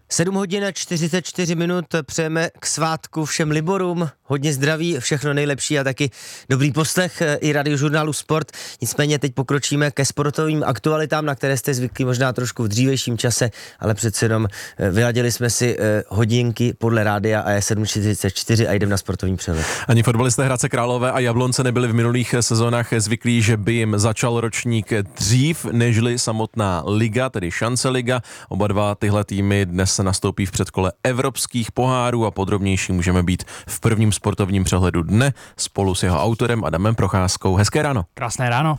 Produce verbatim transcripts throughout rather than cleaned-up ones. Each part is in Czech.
sedm hodin a čtyřicet čtyři minut přejeme k svátku všem Liborům. Hodně zdraví, všechno nejlepší a taky dobrý poslech i radiožurnálu Sport. Nicméně teď pokročíme ke sportovním aktualitám, na které jste zvyklí možná trošku v dřívějším čase, ale přece jenom vyladili jsme si hodinky podle rádia a je sedm čtyřicet čtyři a jdeme na sportovní přehled. Ani fotbalisté Hradce Králové a Jablonce nebyli v minulých sezónách zvyklí, že by jim začal ročník dřív nežli samotná liga, tedy Šance liga. Oba dva tyhle týmy dnes se nastoupí v předkole evropských pohárů a podrobnější můžeme být v prvním sportovním přehledu dne spolu s jeho autorem Adamem Procházkou. Hezké ráno. Krásné ráno.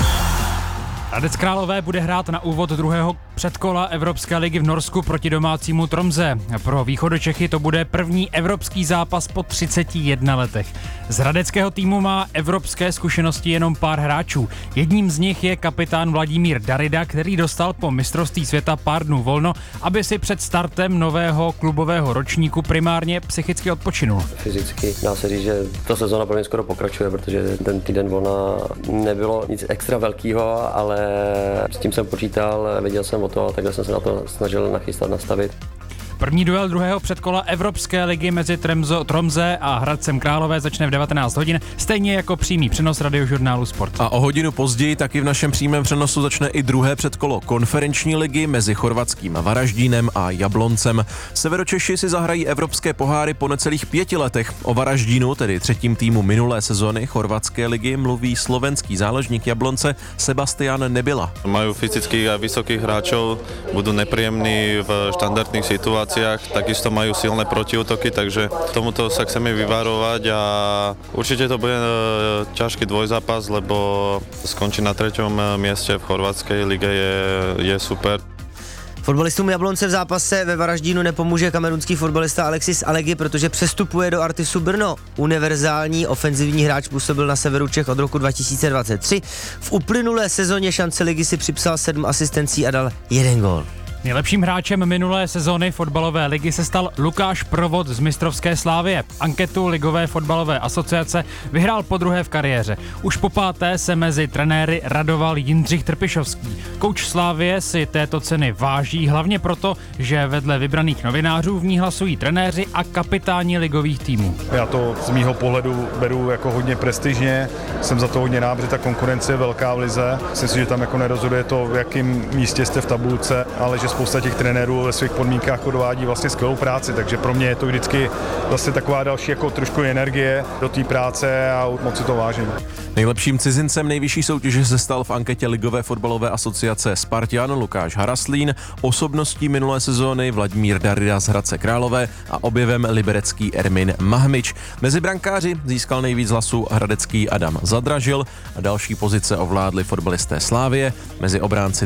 Hradec Králové bude hrát na úvod druhého předkola Evropské ligy v Norsku proti domácímu Tromze. Pro Východočechy to bude první evropský zápas po třiceti jedné letech. Z hradeckého týmu má evropské zkušenosti jenom pár hráčů. Jedním z nich je kapitán Vladimír Darida, který dostal po mistrovství světa pár dnů volno, aby si před startem nového klubového ročníku primárně psychicky odpočinul. Fyzicky dá se říct, že ta sezona pro mě skoro pokračuje, protože ten týden volna nebylo nic extra velkého, ale s tím jsem počítal, věděl jsem o to, takhle jsem se na to snažil nachystat, nastavit. První duel druhého předkola Evropské ligy mezi Tremzo, Tromze a Hradcem Králové začne v devatenáct hodin, stejně jako přímý přenos radiožurnálu Sport. A o hodinu později taky v našem přímém přenosu začne i druhé předkolo konferenční ligy mezi chorvatským Varaždínem a Jabloncem. Severočeši si zahrají evropské poháry po necelých pěti letech. O Varaždínu, tedy třetím týmu minulé sezony chorvatské ligy, mluví slovenský záložník Jablonce Sebastian Nebyla. Majú fyzických a vysokých hráčov, budú nepríjemní v štandardných situáciách. Takisto majú silné protiútoky, takže tomuto sa chceme vyvarovať a určite to bude ťažký dvojzápas, lebo skončiť na treťom mieste v chorvatskej lige je, je super. Fotbalistům Jablonce v zápase ve Varaždínu nepomůže kamerunský fotbalista Alexis Alegi, protože přestupuje do Artisu Brno. Univerzální ofenzivní hráč působil na severu Čech od roku dva tisíce dvacet tři. V uplynulé sezóně Šance ligy si připsal sedm asistencí a dal jeden gól. Nejlepším hráčem minulé sezóny fotbalové ligy se stal Lukáš Provod z mistrovské Slávie. Anketu Ligové fotbalové asociace vyhrál podruhé v kariéře. Už po páté se mezi trenéry radoval Jindřich Trpišovský. Kouč Slávie si této ceny váží hlavně proto, že vedle vybraných novinářů v ní hlasují trenéři a kapitáni ligových týmů. Já to z mýho pohledu beru jako hodně prestižně, jsem za to hodně rád, protože ta konkurence je velká v lize. Myslím si, že tam jako nerozhoduje to, v jakém místě jste v tabulce, ale že spousta těch trenérů ve svých podmínkách odvádí vlastně skvělou práci, takže pro mě je to vždycky zase taková další jako trošku energie do té práce a moc si to vážím. Nejlepším cizincem nejvyšší soutěže se stal v anketě Ligové fotbalové asociace Spartan Lukáš Haraslín, osobností minulé sezóny Vladimír Darida z Hradce Králové a objevem liberecký Ermin Mahmič. Mezi brankáři získal nejvíc hlasů hradecký Adam Zadražil a další pozice ovládli fotbalisté Slávie, mezi obránci